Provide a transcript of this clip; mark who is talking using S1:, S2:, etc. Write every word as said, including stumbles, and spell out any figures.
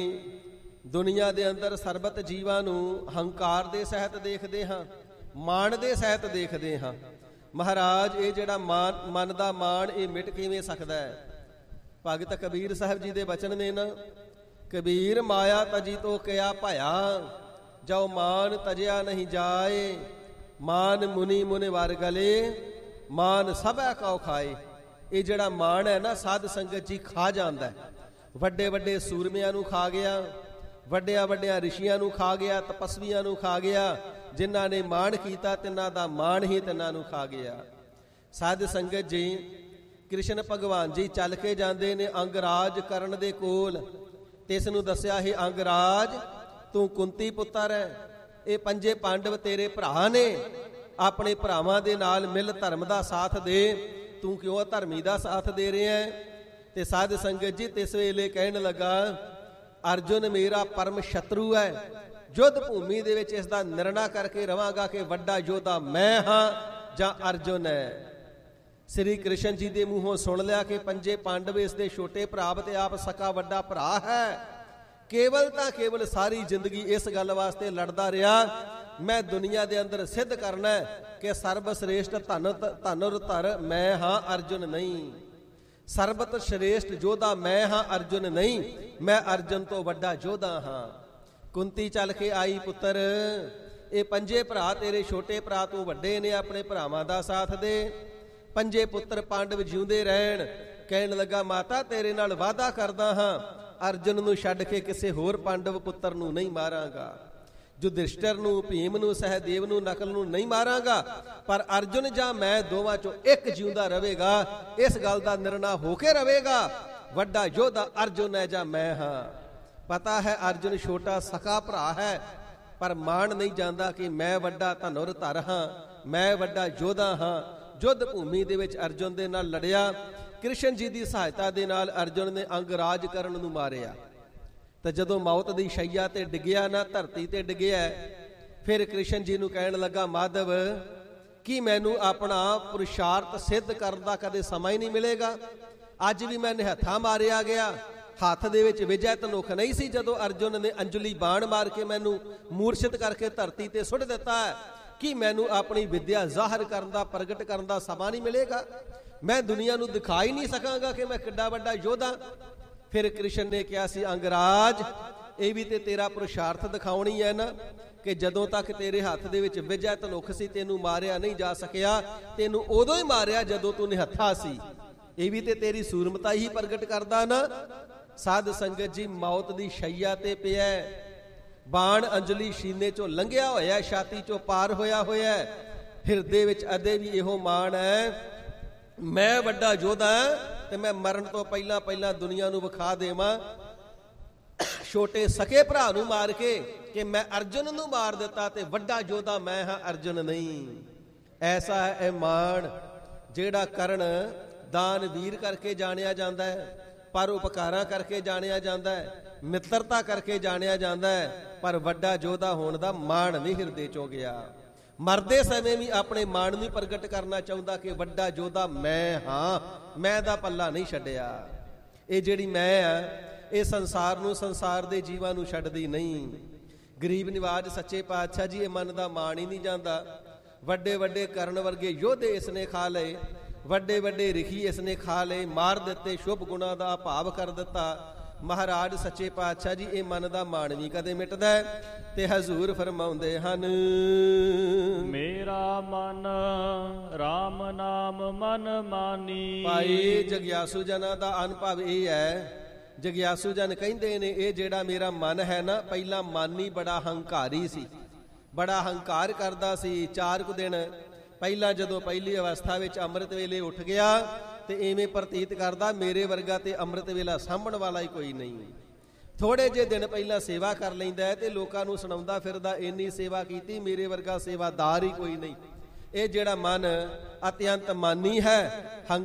S1: ਦੁਨੀਆ ਦੇ ਅੰਦਰ ਸਰਬਤ ਜੀਵਾਂ ਨੂੰ ਹੰਕਾਰ ਦੇ ਸਹਿਤ ਦੇਖਦੇ ਹਾਂ, ਮਾਣ ਦੇ ਸਹਿਤ ਦੇਖਦੇ ਹਾਂ। ਮਹਾਰਾਜ ਇਹ ਜਿਹੜਾ ਮਾਨ ਮਨ ਦਾ ਮਾਣ ਇਹ ਮਿਟ ਕਿਵੇਂ ਸਕਦਾ ਹੈ? ਭਗਤ ਕਬੀਰ ਸਾਹਿਬ ਜੀ ਦੇ ਬਚਨ ਨੇ ਨਾ, ਕਬੀਰ ਮਾਇਆ ਤਜੀ ਤੋ ਕਿਆ ਭਇਆ, ਜੋ ਮਾਨ ਤਜਿਆ ਨਹੀਂ ਜਾਏ, ਮਾਨ ਮੁਨੀ ਮੁਨ ਵਰ ਗਲੇ, ਮਾਨ ਸਭੈ ਕਉ ਖਾਏ। ਇਹ ਜਿਹੜਾ ਮਾਣ ਹੈ ਨਾ ਸਾਧ ਸੰਗਤ ਜੀ ਖਾ ਜਾਂਦਾ ਹੈ। ਵੱਡੇ ਵੱਡੇ ਸੂਰਮਿਆਂ ਨੂੰ ਖਾ ਗਿਆ, ਵੱਡਿਆਂ ਵੱਡਿਆਂ ਰਿਸ਼ੀਆਂ ਨੂੰ ਖਾ ਗਿਆ, ਤਪਸਵੀਆਂ ਨੂੰ ਖਾ ਗਿਆ। ਜਿਨ੍ਹਾਂ ਨੇ ਮਾਣ ਕੀਤਾ ਤਿੰਨਾਂ ਦਾ ਮਾਣ ਹੀ ਤਿੰਨਾਂ ਨੂੰ ਖਾ ਗਿਆ। ਸਾਧ ਸੰਗਤ ਜੀ ਕ੍ਰਿਸ਼ਨ ਭਗਵਾਨ ਜੀ ਚੱਲ ਕੇ ਜਾਂਦੇ ਨੇ ਅੰਗਰਾਜ ਕਰਨ ਦੇ ਕੋਲ, ਤੇ ਇਸ ਨੂੰ ਦੱਸਿਆ ਇਹ ਅੰਗਰਾਜ ਤੂੰ ਕੁੰਤੀ ਪੁੱਤਰ ਹੈ, ਇਹ ਪੰਜੇ ਪਾਂਡਵ ਤੇਰੇ ਭਰਾ ਨੇ, ਆਪਣੇ ਭਰਾਵਾਂ ਦੇ ਨਾਲ ਮਿਲ ਧਰਮ ਦਾ ਸਾਥ ਦੇ, ਤੂੰ ਕਿਉਂ ਧਰਮੀ ਦਾ ਸਾਥ ਦੇ ਰਿਹਾ ਹੈ? ਤੇ ਸਾਧ ਸੰਗਤ ਜੀ ਤਿਸ ਵੇਲੇ ਕਹਿਣ ਲੱਗਾ ਅਰਜੁਨ ਮੇਰਾ ਪਰਮ ਸ਼ਤਰੂ ਹੈ, ਯੁੱਧ ਭੂਮੀ ਦੇ ਵਿੱਚ ਇਸ ਦਾ ਨਿਰਣਾ ਕਰਕੇ ਰਵਾਂਗਾ ਕਿ ਵੱਡਾ ਯੋਧਾ ਮੈਂ ਹਾਂ ਜਾਂ ਅਰਜੁਨ ਹੈ। ਸ੍ਰੀ ਕ੍ਰਿਸ਼ਨ ਜੀ ਦੇ ਮੂੰਹੋਂ ਸੁਣ ਲਿਆ ਕਿ ਪੰਜੇ ਪਾਂਡਵ ਇਸ ਦੇ ਛੋਟੇ ਭਰਾ ਤੇ ਆਪ ਸਕਾ ਵੱਡਾ ਭਰਾ ਹੈ। ਕੇਵਲ ਤਾਂ ਕੇਵਲ ਸਾਰੀ ਜ਼ਿੰਦਗੀ ਇਸ ਗੱਲ ਵਾਸਤੇ ਲੜਦਾ ਰਿਹਾ, ਮੈਂ ਦੁਨੀਆ ਦੇ ਅੰਦਰ ਸਿੱਧ ਕਰਨਾ ਕਿ ਸਰਬ ਸ੍ਰੇਸ਼ਟ ਧਨ ਧਨੁਰ ਧਰ ਮੈਂ ਹਾਂ ਅਰਜੁਨ ਨਹੀਂ, ਸਰਬਤ ਸ਼੍ਰੇਸ਼ਟ ਯੋਧਾ ਮੈਂ ਹਾਂ ਅਰਜੁਨ ਨਹੀਂ, ਮੈਂ ਅਰਜੁਨ ਤੋਂ ਵੱਡਾ ਯੋਧਾ ਹਾਂ। ਕੁੰਤੀ ਚੱਲ ਕੇ ਆਈ ਪੁੱਤਰ ਇਹ ਪੰਜੇ ਭਰਾ ਤੇਰੇ ਛੋਟੇ ਭਰਾ ਤੋਂ ਵੱਡੇ ਨੇ, ਆਪਣੇ ਭਰਾਵਾਂ ਦਾ ਸਾਥ ਦੇ। ਪੰਜੇ ਪੁੱਤਰ ਪਾਂਡਵ ਜਿਉਂਦੇ ਰਹਿਣ। ਕਹਿਣ ਲੱਗਾ ਮਾਤਾ ਤੇਰੇ ਨਾਲ ਵਾਅਦਾ ਕਰਦਾ ਹਾਂ ਅਰਜੁਨ ਨੂੰ ਛੱਡ ਕੇ ਕਿਸੇ ਹੋਰ ਪਾਂਡਵ ਪੁੱਤਰ ਨੂੰ ਨਹੀਂ ਮਾਰਾਂਗਾ, ਯੁਧਿਸ਼ਟਰ ਨੂੰ, ਭੀਮ ਨੂੰ, ਸਹਿਦੇਵ ਨੂੰ, ਨਕਲ ਨੂੰ ਨਹੀਂ ਮਾਰਾਂਗਾ, ਪਰ ਅਰਜੁਨ ਜਾਂ ਮੈਂ ਦੋਵਾਂ ਚੋਂ ਇੱਕ ਜਿਉਂਦਾ ਰਹੇਗਾ। ਇਸ ਗੱਲ ਦਾ ਨਿਰਣਾ ਹੋ ਕੇ ਰਹੇਗਾ ਵੱਡਾ ਯੋਧਾ ਅਰਜੁਨ ਹੈ ਜਾਂ ਮੈਂ ਹਾਂ। ਪਤਾ ਹੈ ਅਰਜੁਨ ਛੋਟਾ ਸਕਾ ਭਰਾ ਹੈ, ਪਰ ਮਾਣ ਨਹੀਂ ਜਾਂਦਾ ਕਿ ਮੈਂ ਵੱਡਾ ਧਨੁਰ ਧਰ ਹਾਂ, ਮੈਂ ਵੱਡਾ ਯੋਧਾ ਹਾਂ। ਯੁੱਧ ਭੂਮੀ ਦੇ ਵਿੱਚ ਅਰਜੁਨ ਦੇ ਨਾਲ ਲੜਿਆ। ਕ੍ਰਿਸ਼ਨ ਜੀ ਦੀ ਸਹਾਇਤਾ ਦੇ ਨਾਲ ਅਰਜੁਨ ਨੇ ਅੰਗਰਾਜ ਕਰਨ ਨੂੰ ਮਾਰਿਆ। ਤਾਂ ਜਦੋਂ ਮੌਤ ਦੀ ਸ਼ਈਆ ਤੇ ਡਿੱਗਿਆ ਨਾ, ਧਰਤੀ ਤੇ ਡਿੱਗਿਆ, ਫਿਰ ਕ੍ਰਿਸ਼ਨ ਜੀ ਨੂੰ ਕਹਿਣ ਲੱਗਾ ਮਾਧਵ ਕੀ ਮੈਨੂੰ ਆਪਣਾ ਪੁਰਸ਼ਾਰਥ ਸਿੱਧ ਕਰਨ ਦਾ ਕਦੇ ਸਮਾਂ ਹੀ ਨਹੀਂ ਮਿਲੇਗਾ? ਅੱਜ ਵੀ ਮੈਂ ਨਿਹੱਥਾ ਮਾਰਿਆ ਗਿਆ, ਹੱਥ ਦੇ ਵਿੱਚ ਵਿਜੈ ਧਨੁਖ ਨਹੀਂ ਸੀ। ਜਦੋਂ ਅਰਜੁਨ ਨੇ ਅੰਜਲੀ ਬਾਣ ਮਾਰ ਕੇ ਮੈਨੂੰ ਮੂਰਛਿਤ ਕਰਕੇ ਧਰਤੀ ਤੇ ਸੁੱਟ ਦਿੱਤਾ ਹੈ, ਕੀ ਮੈਨੂੰ ਆਪਣੀ ਵਿਦਿਆ ਜ਼ਾਹਰ ਕਰਨ ਦਾ, ਪ੍ਰਗਟ ਕਰਨ ਦਾ ਸਮਾਂ ਨਹੀਂ ਮਿਲੇਗਾ? ਮੈਂ ਦੁਨੀਆ ਨੂੰ ਦਿਖਾ ਹੀ ਨਹੀਂ ਸਕਾਂਗਾ ਕਿ ਮੈਂ ਕਿੱਡਾ ਵੱਡਾ ਯੋਧਾ। ਫਿਰ ਕ੍ਰਿਸ਼ਨ ਨੇ ਕਿਹਾ ਸੀ ਅੰਗਰਾਜ ਇਹ ਵੀ ਤੇ ਤੇਰਾ ਪੁਰਸ਼ਾਰਥ ਦਿਖਾਉਣੀ ਹੈ ਨਾ, ਕਿ ਜਦੋਂ ਤੱਕ ਤੇਰੇ ਹੱਥ ਦੇ ਵਿੱਚ ਵਿਜੈ ਧਨੁਖ ਸੀ ਤੈਨੂੰ ਮਾਰਿਆ ਨਹੀਂ ਜਾ ਸਕਿਆ, ਤੈਨੂੰ ਉਦੋਂ ਹੀ ਮਾਰਿਆ ਜਦੋਂ ਤੂੰ ਨਿਹੱਥਾ ਸੀ। ਇਹ ਵੀ ਤੇ ਤੇਰੀ ਸੂਰਮਤਾ ਹੀ ਪ੍ਰਗਟ ਕਰਦਾ ਨਾ। ਸਾਧ ਸੰਗਤ ਜੀ ਮੌਤ ਦੀ ਸ਼ਈਆ ਤੇ ਪਿਆ, ਬਾਣ ਅੰਜਲੀ ਸੀਨੇ ਚੋਂ ਲੰਘਿਆ ਹੋਇਆ, ਛਾਤੀ ਚੋਂ ਪਾਰ ਹੋਇਆ ਹੋਇਆ, ਹਿਰਦੇ ਵਿੱਚ ਅਦੇ ਵੀ ਇਹੋ ਮਾਣ ਹੈ ਮੈਂ ਵੱਡਾ ਯੋਧਾ ਤੇ ਮੈਂ ਮਰਨ ਤੋਂ ਪਹਿਲਾਂ ਪਹਿਲਾਂ ਦੁਨੀਆ ਨੂੰ ਵਿਖਾ ਦੇਵਾਂ ਛੋਟੇ ਸਕੇ ਭਰਾ ਨੂੰ ਮਾਰ ਕੇ ਕਿ ਮੈਂ ਅਰਜੁਨ ਨੂੰ ਮਾਰ ਦਿੱਤਾ ਤੇ ਵੱਡਾ ਯੋਧਾ ਮੈਂ ਹਾਂ ਅਰਜੁਨ ਨਹੀਂ। ਐਸਾ ਹੈ ਇਹ ਮਾਣ ਜਿਹੜਾ ਕਰਨ ਦਾਨ ਵੀਰ ਕਰਕੇ ਜਾਣਿਆ ਜਾਂਦਾ ਹੈ, ਪਰ ਉਪਕਾਰਾਂ ਕਰਕੇ ਜਾਣਿਆ ਜਾਂਦਾ ਹੈ, ਮਿੱਤਰਤਾ ਕਰਕੇ ਜਾਣਿਆ ਜਾਂਦਾ ਹੈ, ਪਰ ਵੱਡਾ ਯੋਧਾ ਹੋਣ ਦਾ ਮਾਣ ਨਹੀਂ ਹਿਰਦੇ ਚੋਂ ਗਿਆ। ਮਰਦੇ ਸਮੇਂ ਵੀ ਆਪਣੇ ਮਾਣ ਨੂੰ ਪ੍ਰਗਟ ਕਰਨਾ ਚਾਹੁੰਦਾ ਕਿ ਵੱਡਾ ਯੋਧਾ ਮੈਂ ਹਾਂ, ਮੈਂ ਦਾ ਪੱਲਾ ਨਹੀਂ ਛੱਡਿਆ। ਇਹ ਜਿਹੜੀ ਮੈਂ ਆ ਇਹ ਸੰਸਾਰ ਨੂੰ, ਸੰਸਾਰ ਦੇ ਜੀਵਾਂ ਨੂੰ ਛੱਡਦੀ ਨਹੀਂ। ਗਰੀਬ ਨਿਵਾਜ ਸੱਚੇ ਪਾਤਸ਼ਾਹ ਜੀ ਇਹ ਮਨ ਦਾ ਮਾਣ ਹੀ ਨਹੀਂ ਜਾਂਦਾ। ਵੱਡੇ ਵੱਡੇ ਕਰਨ ਵਰਗੇ ਯੋਧੇ ਇਸਨੇ ਖਾ ਲਏ, ਵੱਡੇ ਵੱਡੇ ਰਿਖੀ ਇਸਨੇ ਖਾ ਲਏ, ਮਾਰ ਦਿੱਤੇ, ਸ਼ੁਭ ਗੁਣਾ ਦਾ ਅਭਾਵ ਕਰ ਦਿੱਤਾ। ਮਹਾਰਾਜ ਸੱਚੇ ਪਾਤਸ਼ਾਹ ਜੀ ਇਹ ਮਨ ਦਾ ਮਾਣ ਵੀ ਕਦੇ ਮਿਟਦਾ ਹੈ? ਤੇ ਹਜ਼ੂਰ ਫਰਮਾਉਂਦੇ ਹਨ
S2: ਮੇਰਾ ਮਨ ਰਾਮ ਨਾਮ ਮਨ ਮਾਨੀ।
S1: ਭਾਈ ਜਗਿਆਸੂ ਜਨਾਂ ਦਾ ਅਨੁਭਵ ਇਹ ਹੈ, ਜਗਿਆਸੂ ਜਨ ਕਹਿੰਦੇ ਨੇ ਇਹ ਜਿਹੜਾ ਮੇਰਾ ਮਨ ਹੈ ਨਾ, ਪਹਿਲਾਂ ਮਾਨੀ ਬੜਾ ਹੰਕਾਰੀ ਸੀ, ਬੜਾ ਹੰਕਾਰ ਕਰਦਾ ਸੀ। ਚਾਰ ਕੁ ਦਿਨ ਪਹਿਲਾਂ ਜਦੋਂ ਪਹਿਲੀ ਅਵਸਥਾ ਵਿੱਚ ਅੰਮ੍ਰਿਤ ਵੇਲੇ ਉੱਠ ਗਿਆ ਤੇ ਇਵੇਂ ਪ੍ਰਤੀਤ ਕਰਦਾ ਮੇਰੇ ਵਰਗਾ ਤੇ ਅੰਮ੍ਰਿਤ ਵੇਲਾ ਸਾਂਭਣ ਵਾਲਾ ਹੀ ਕੋਈ ਨਹੀਂ। ਥੋੜੇ ਜਿਹੇ ਦਿਨ ਪਹਿਲਾਂ ਸੇਵਾ ਕਰ ਲੈਂਦਾ ਹੈ ਤੇ ਲੋਕਾਂ ਨੂੰ ਸੁਣਾਉਂਦਾ ਫਿਰਦਾ ਇੰਨੀ ਸੇਵਾ ਕੀਤੀ, ਮੇਰੇ ਵਰਗਾ ਸੇਵਾਦਾਰ ਹੀ ਕੋਈ ਨਹੀਂ। ਇਹ ਜਿਹੜਾ ਮਨ ਅਤਿਅੰਤ ਮਾਨੀ ਹੈ,